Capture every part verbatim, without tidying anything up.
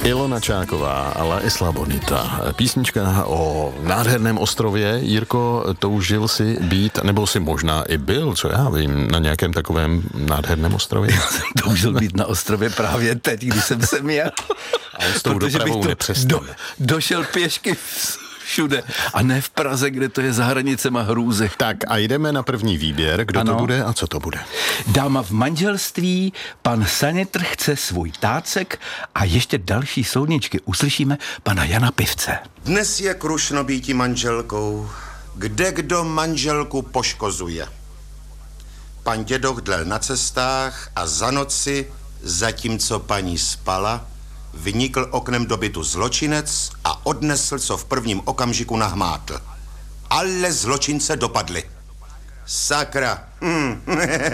Ilona Čáková a La Isla Bonita. Písnička o nádherném ostrově. Jirko, toužil si být, nebo si možná i byl, co já vím, na nějakém takovém nádherném ostrově? Já jsem toužil být na ostrově právě teď, když jsem se měl. A s tou dopravou nepřestal. Do, došel pěšky všude. A ne v Praze, kde to je za hranicema hrůzy. Tak a jdeme na první výběr. Kdo ano. to bude a co to bude? Dáma v manželství, pan Sanitr chce svůj tácek a ještě další soudničky. Uslyšíme pana Jana Pivce. Dnes je krušno býti manželkou. Kde kdo manželku poškozuje? Pan dědoch dlel na cestách a za noci, zatímco paní spala, vynikl oknem do bytu zločinec a odnesl, co v prvním okamžiku nahmátl. Ale zločince dopadli. Sakra. Hmm.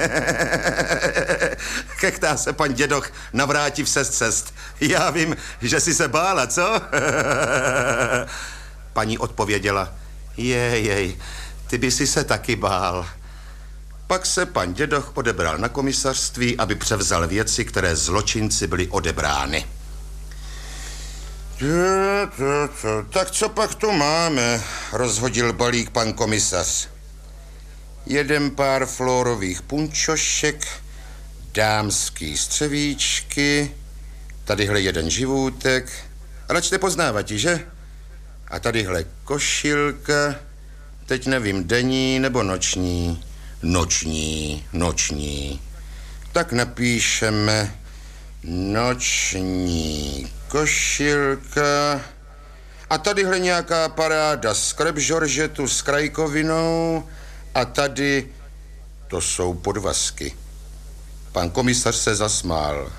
Chechtá se pan dědoch navrátí v cest cest. Já vím, že jsi se bála, co? Paní odpověděla, jej, jej, ty by si se taky bál. Pak se pan dědoch odebral na komisařství, aby převzal věci, které zločinci byly odebrány. Tak co pak tu máme, rozhodil balík pan komisař. Jeden pár florových punčošek, dámský střevíčky, tadyhle jeden živůtek, račte poznávatí, že? A tadyhle košilka, teď nevím, denní nebo noční. Noční, noční. Tak napíšeme noční košilka. A tadyhle nějaká paráda z krep žoržetu s krajkovinou. A tady to jsou podvazky. Pan komisař se zasmál.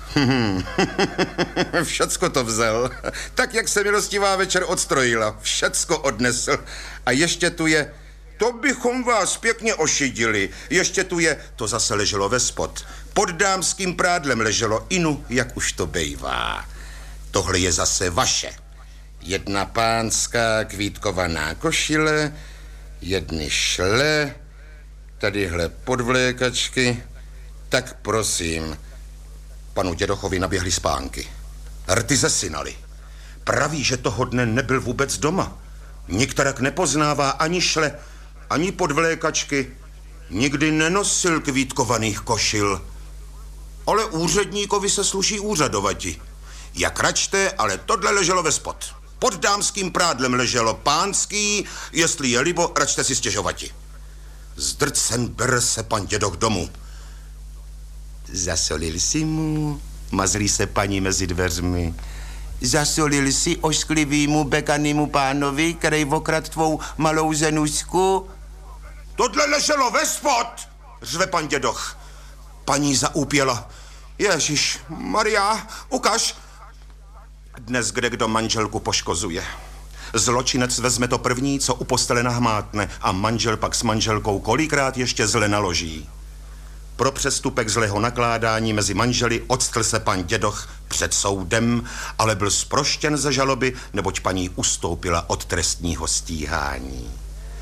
Všecko to vzal. Tak, jak se milostivá večer odstrojila. Všecko odnesl. A ještě tu je, to bychom vás pěkně ošidili. Ještě tu je, to zase leželo ve spod. Pod dámským prádlem leželo inu, jak už to bejvá. Tohle je zase vaše. Jedna pánská kvítkovaná košile, jedny šle, tadyhle podvlékačky. Tak prosím, panu dědochovi naběhly spánky. Rty zesinali. Praví, že toho dne nebyl vůbec doma. Nikterak nepoznává ani šle, ani podvlékačky. Nikdy nenosil kvítkovaných košil. Ale úředníkovi se sluší úřadovati. Jak račte, ale tohle leželo ve spod. Pod dámským prádlem leželo pánský, jestli je libo, račte si stěžovati. Zdrcen ber se pan dědoch domů. Zasolil si mu, mazlí se paní mezi dveřmi. Zasolil si ošklivýmu bekanýmu pánovi, který okrad tvou malou zenušku? Tohle leželo ve spod, řve pan dědoch. Paní zaúpěla. Ježíš, Maria, ukaž. Dnes kde kdo manželku poškozuje. Zločinec vezme to první, co u postele nahmátne, a manžel pak s manželkou kolikrát ještě zle naloží. Pro přestupek zlého nakládání mezi manželi odstl se pan dědoch před soudem, ale byl zproštěn ze žaloby, neboť paní ustoupila od trestního stíhání.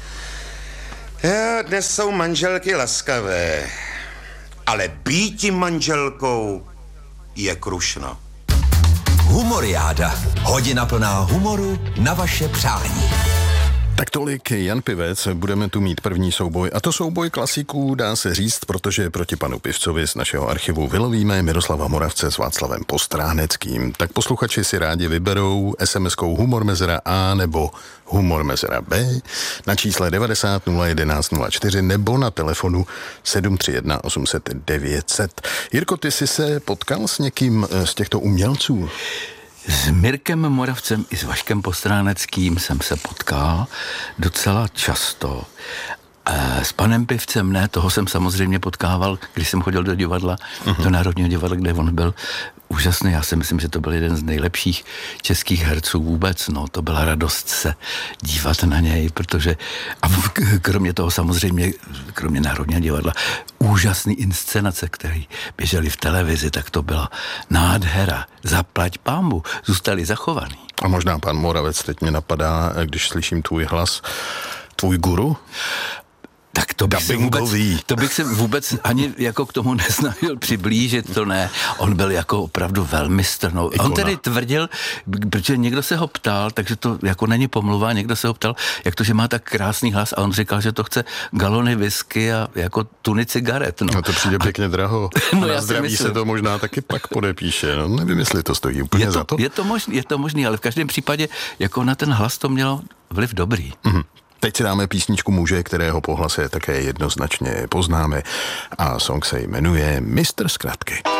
Já, dnes jsou manželky laskavé, ale býti manželkou je krušno. Humoriáda. Hodina plná humoru na vaše přání. Tak tolik Jan Pivec, budeme tu mít první souboj. A to souboj klasiků, dá se říct, protože proti panu Pivcovi z našeho archivu vylovíme Miroslava Moravce s Václavem Postráneckým. Tak posluchači si rádi vyberou es em eskou Humor Mezera A nebo Humor Mezera B na čísle devadesát nula jedenáct nula čtyři nebo na telefonu sedm tři jedna osm set devět set. Jirko, ty jsi se potkal s někým z těchto umělců? S Mirkem Moravcem i s Vaškem Postráneckým jsem se potkal docela často. S panem Pivcem ne, toho jsem samozřejmě potkával, když jsem chodil do divadla, uh-huh. do Národního divadla, kde on byl úžasný. Já si myslím, že to byl jeden z nejlepších českých herců vůbec. No, to byla radost se dívat na něj, protože a kromě toho samozřejmě, kromě Národního divadla, úžasný inscenace, které běžely v televizi, tak to byla nádhera. Zaplať pánbu, zůstali zachovaný. A možná pan Moravec teď mě napadá, když slyším tvůj hlas, tvůj guru? Tak to bych, se vůbec, Dubbingový. to bych se vůbec ani jako k tomu nesnažil přiblížit, to ne. On byl jako opravdu velmi strnou. On tedy tvrdil, protože někdo se ho ptal, takže to jako není pomluva, někdo se ho ptal, jak to, že má tak krásný hlas a on říkal, že to chce galony whisky a jako tuny cigaret. No, no to přijde pěkně draho. No, a já na si zdraví myslím. se to možná taky pak podepíše. No, nevím, jestli to stojí úplně Je to, za to. je to možný, je to možný, ale v každém případě jako na ten hlas to mělo vliv dobrý. Mhm. Teď si dáme písničku muže, kterého po hlase také jednoznačně poznáme a song se jmenuje mistr Zkratky.